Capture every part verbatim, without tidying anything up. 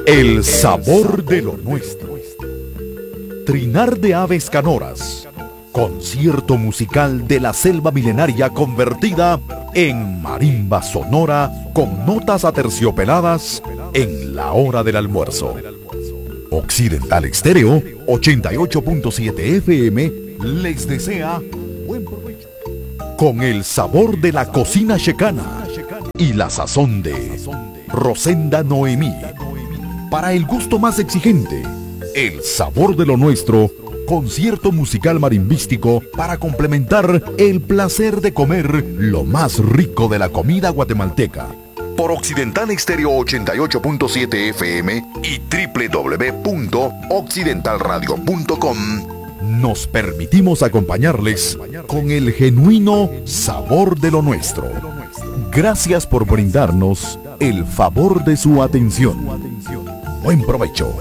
El sabor de lo nuestro. Trinar de aves canoras. Concierto musical de la selva milenaria convertida en marimba sonora con notas aterciopeladas en la hora del almuerzo. Occidental Estéreo ochenta y ocho punto siete F M les desea buen provecho. Con el sabor de la cocina checana y la sazón de Rosenda Noemí. Para el gusto más exigente, el sabor de lo nuestro, concierto musical marimbístico para complementar el placer de comer lo más rico de la comida guatemalteca. Por Occidental Estéreo ochenta y ocho punto siete F M y doble u doble u doble u punto occidental radio punto com nos permitimos acompañarles con el genuino sabor de lo nuestro. Gracias por brindarnos el favor de su atención. Buen provecho.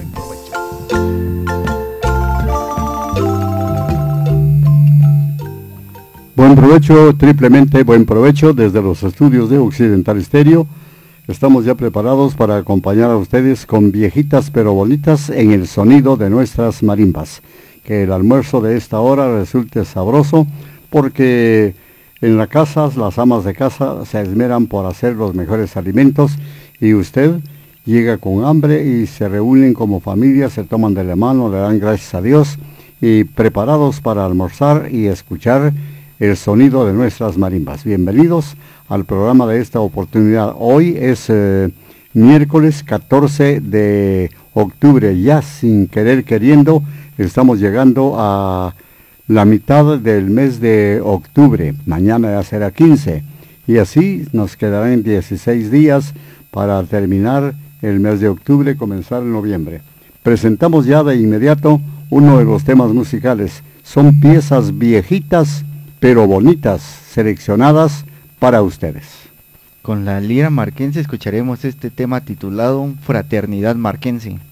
Buen provecho, triplemente buen provecho desde los estudios de Occidental Estéreo. Estamos ya preparados para acompañar a ustedes con viejitas pero bonitas en el sonido de nuestras marimbas. Que el almuerzo de esta hora resulte sabroso porque en las casas, las amas de casa se esmeran por hacer los mejores alimentos y usted llega con hambre y se reúnen como familia, se toman de la mano, le dan gracias a Dios y preparados para almorzar y escuchar el sonido de nuestras marimbas. Bienvenidos al programa de esta oportunidad. Hoy es eh, miércoles catorce de octubre, ya sin querer queriendo, estamos llegando a la mitad del mes de octubre. Mañana ya será quince y así nos quedarán dieciséis días para terminar el mes de octubre, comenzar el noviembre. Presentamos ya de inmediato uno de los temas musicales. Son piezas viejitas pero bonitas, seleccionadas para ustedes. Con la lira marquense escucharemos este tema titulado Fraternidad Marquense.